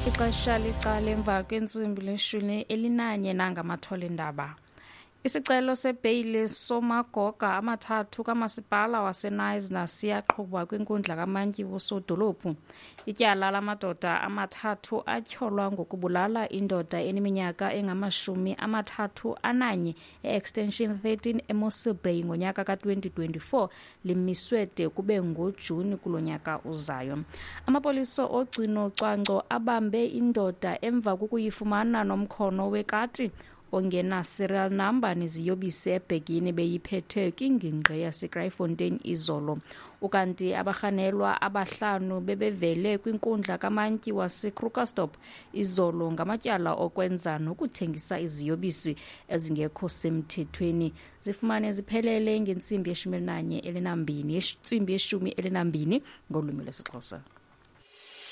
Ixesha licala emva kwentsimbi leshumi elinanye nangamathole endaba. Isicelo sebheyili somagoga amathathu kamasipala waseNice siyaqhubwa kwinkundla kamantyi wosodolophu. Ityala lamadoda amathathu atyholwa ngokubulala indoda eneminyaka engama-31 e-Extension 13 eMossel Bay ngonyaka ka-2024 limiswe de kube ngoJuni kulo nyaka uzayo. Amapolisa ogcino-cwangco abambe indoda emva kokuyifumana nomkhono wekati ongena serial number neziyobisi ebhegini beyiphethe kwingingqi yaseGryfontein izolo. Ukanti abarhanelwa abahlanu bebevele kwinkundla kamantyi waseKrugersdorp izolo ngamatyala okwenza nokuthengisa iziyobisi ezingekho semthethweni. Zifumane ziphelele ngentsimbi ye-12 ngolwimi lwesiXhosa.